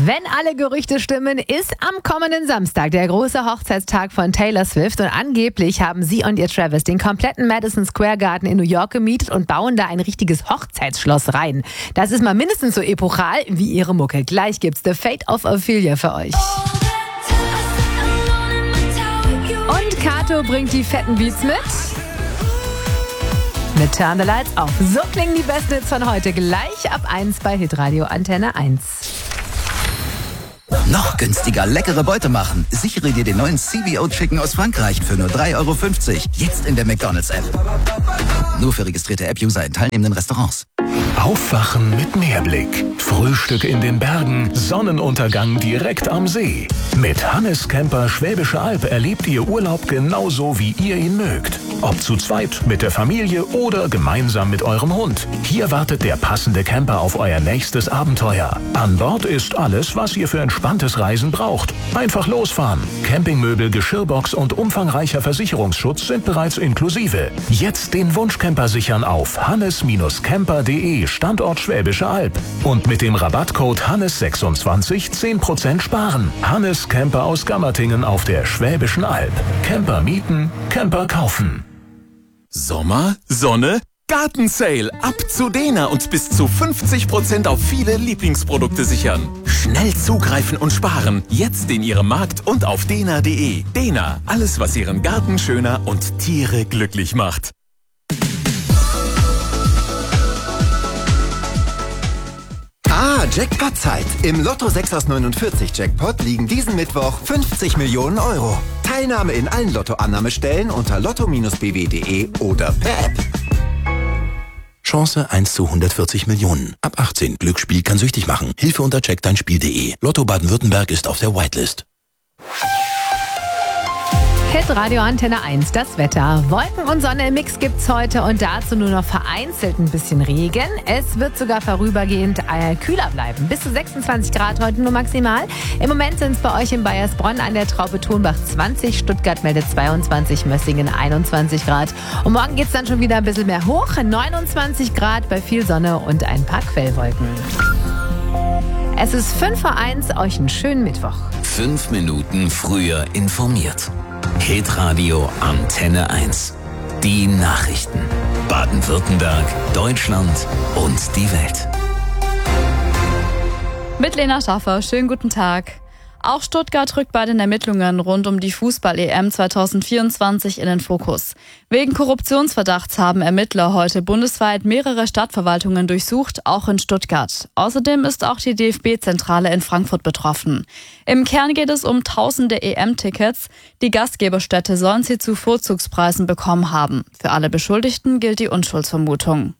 Wenn alle Gerüchte stimmen, ist am kommenden Samstag der große Hochzeitstag von Taylor Swift und angeblich haben sie und ihr Travis den kompletten Madison Square Garden in New York gemietet und bauen da ein richtiges Hochzeitsschloss rein. Das ist mal mindestens so epochal wie ihre Mucke. Gleich gibt's The Fate of Ophelia für euch. Und Kato bringt die fetten Beats mit Turn the Lights Off. So klingen die besten Hits von heute gleich ab 1 bei Hitradio Antenne 1. Noch günstiger leckere Beute machen. Sichere dir den neuen CBO Chicken aus Frankreich für nur 3,50 €. Jetzt in der McDonald's-App. Nur für registrierte App-User in teilnehmenden Restaurants. Aufwachen mit Meerblick. Frühstück in den Bergen, Sonnenuntergang direkt am See. Mit Hannes Camper Schwäbische Alb erlebt ihr Urlaub genauso, wie ihr ihn mögt. Ob zu zweit, mit der Familie oder gemeinsam mit eurem Hund. Hier wartet der passende Camper auf euer nächstes Abenteuer. An Bord ist alles, was ihr für entspanntes Reisen braucht. Einfach losfahren. Campingmöbel, Geschirrbox und umfangreicher Versicherungsschutz sind bereits inklusive. Jetzt den Wunschcamper sichern auf hannes-camper.de Standort Schwäbische Alb. Und mit dem Rabattcode Hannes26 10% sparen. Hannes Camper aus Gammertingen auf der Schwäbischen Alb. Camper mieten, Camper kaufen. Sommer, Sonne, Gartensale. Ab zu Dena und bis zu 50% auf viele Lieblingsprodukte sichern. Schnell zugreifen und sparen. Jetzt in Ihrem Markt und auf dena.de. Dena, alles was Ihren Garten schöner und Tiere glücklich macht. Jackpot-Zeit. Im Lotto 6 aus 49 Jackpot liegen diesen Mittwoch 50 Millionen €. Teilnahme in allen Lottoannahmestellen unter lotto-bw.de oder per App. Chance 1 zu 140 Millionen. Ab 18. Glücksspiel kann süchtig machen. Hilfe unter checkdeinspiel.de. Lotto Baden-Württemberg ist auf der Whitelist. Hitradio Antenne 1, das Wetter. Wolken und Sonne im Mix gibt's heute und dazu nur noch vereinzelt ein bisschen Regen. Es wird sogar vorübergehend kühler bleiben. Bis zu 26 Grad heute nur maximal. Im Moment sind es bei euch in Bayersbronn an der Traube Thunbach 20, Stuttgart meldet 22, Mössingen 21 Grad. Und morgen geht's dann schon wieder ein bisschen mehr hoch. 29 Grad bei viel Sonne und ein paar Quellwolken. Es ist 5:01, euch einen schönen Mittwoch. 5 Minuten früher informiert. Hitradio Antenne 1. Die Nachrichten. Baden-Württemberg, Deutschland und die Welt. Mit Lena Schaffer, schönen guten Tag. Auch Stuttgart rückt bei den Ermittlungen rund um die Fußball-EM 2024 in den Fokus. Wegen Korruptionsverdachts haben Ermittler heute bundesweit mehrere Stadtverwaltungen durchsucht, auch in Stuttgart. Außerdem ist auch die DFB-Zentrale in Frankfurt betroffen. Im Kern geht es um tausende EM-Tickets. Die Gastgeberstädte sollen sie zu Vorzugspreisen bekommen haben. Für alle Beschuldigten gilt die Unschuldsvermutung.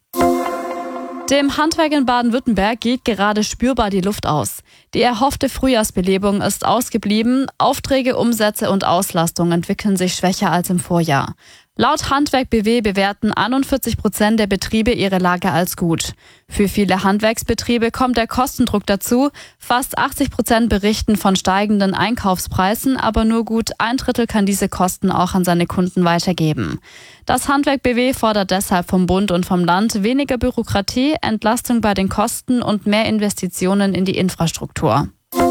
Dem Handwerk in Baden-Württemberg geht gerade spürbar die Luft aus. Die erhoffte Frühjahrsbelebung ist ausgeblieben. Aufträge, Umsätze und Auslastung entwickeln sich schwächer als im Vorjahr. Laut Handwerk BW bewerten 41% der Betriebe ihre Lage als gut. Für viele Handwerksbetriebe kommt der Kostendruck dazu. Fast 80% berichten von steigenden Einkaufspreisen, aber nur gut 1/3 kann diese Kosten auch an seine Kunden weitergeben. Das Handwerk BW fordert deshalb vom Bund und vom Land weniger Bürokratie, Entlastung bei den Kosten und mehr Investitionen in die Infrastruktur.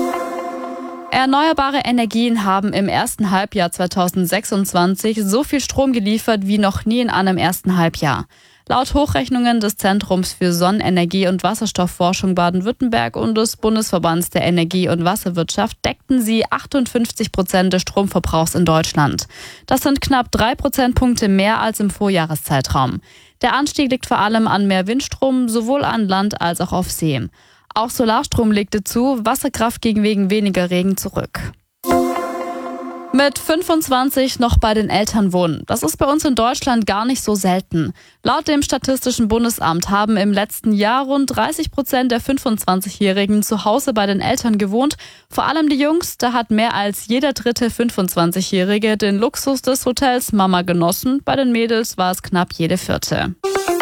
Erneuerbare Energien haben im ersten Halbjahr 2026 so viel Strom geliefert wie noch nie in einem ersten Halbjahr. Laut Hochrechnungen des Zentrums für Sonnenenergie und Wasserstoffforschung Baden-Württemberg und des Bundesverbands der Energie- und Wasserwirtschaft deckten sie 58% des Stromverbrauchs in Deutschland. Das sind knapp 3 Prozentpunkte mehr als im Vorjahreszeitraum. Der Anstieg liegt vor allem an mehr Windstrom, sowohl an Land als auch auf See. Auch Solarstrom legte zu, Wasserkraft ging wegen weniger Regen zurück. Mit 25 noch bei den Eltern wohnen. Das ist bei uns in Deutschland gar nicht so selten. Laut dem Statistischen Bundesamt haben im letzten Jahr rund 30% der 25-Jährigen zu Hause bei den Eltern gewohnt. Vor allem die Jungs, da hat mehr als jeder dritte 25-Jährige den Luxus des Hotels Mama genossen. Bei den Mädels war es knapp jede vierte.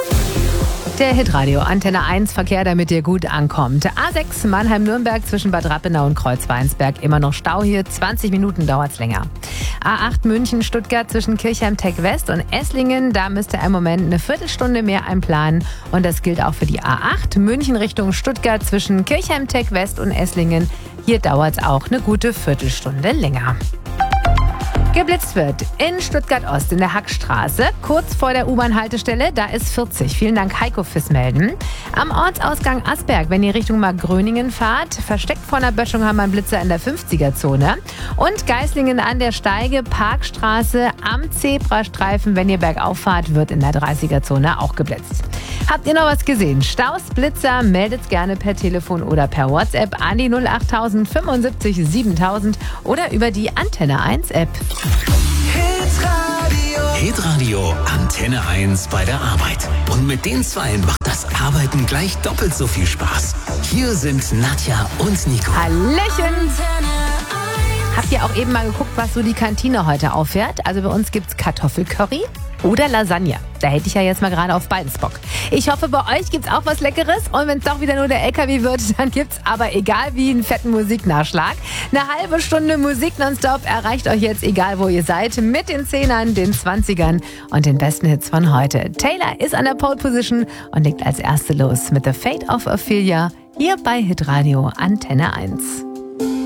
Der Hitradio Antenne 1 Verkehr, damit ihr gut ankommt. A6 Mannheim-Nürnberg zwischen Bad Rappenau und Kreuzweinsberg. Immer noch Stau hier, 20 Minuten dauert's länger. A8 München-Stuttgart zwischen Kirchheim-Tech-West und Esslingen. Da müsst ihr im Moment eine Viertelstunde mehr einplanen. Und das gilt auch für die A8 München Richtung Stuttgart zwischen Kirchheim-Tech-West und Esslingen. Hier dauert es auch eine gute Viertelstunde länger. Geblitzt wird in Stuttgart-Ost in der Hackstraße, kurz vor der U-Bahn-Haltestelle, da ist 40. Vielen Dank, Heiko, fürs Melden. Am Ortsausgang Asberg, wenn ihr Richtung Markgröningen fahrt, versteckt vor einer Böschung haben wir einen Blitzer in der 50er-Zone. Und Geislingen an der Steige, Parkstraße am Zebrastreifen, wenn ihr bergauf fahrt, wird in der 30er-Zone auch geblitzt. Habt ihr noch was gesehen? Staus, Blitzer, meldet gerne per Telefon oder per WhatsApp an die 08000 75 7000 oder über die Antenne 1 App. Hitradio Antenne 1 bei der Arbeit. Und mit den Zweien macht das Arbeiten gleich doppelt so viel Spaß. Hier sind Nadja und Nico. Hallöchen! Habt ihr auch eben mal geguckt, was so die Kantine heute auffährt? Also bei uns gibt's Kartoffelcurry oder Lasagne. Da hätte ich ja jetzt mal gerade auf beides Bock. Ich hoffe, bei euch gibt's auch was Leckeres. Und wenn es doch wieder nur der LKW wird, dann gibt's aber egal wie einen fetten Musiknachschlag. Eine halbe Stunde Musik nonstop erreicht euch jetzt, egal wo ihr seid, mit den 10ern, den 20ern und den besten Hits von heute. Taylor ist an der Pole Position und legt als erste los mit The Fate of Ophelia hier bei Hitradio Antenne 1.